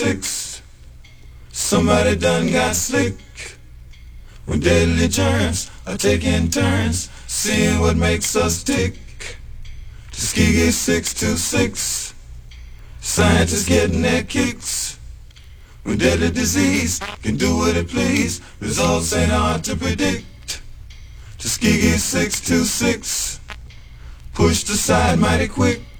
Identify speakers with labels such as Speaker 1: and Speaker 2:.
Speaker 1: 666. Somebody done got slick. When deadly germs are taking turns, seeing what makes us tick. Tuskegee 626. Scientists getting their kicks. When deadly disease can do what it please, results ain't hard to predict. Tuskegee 626. Pushed aside mighty quick.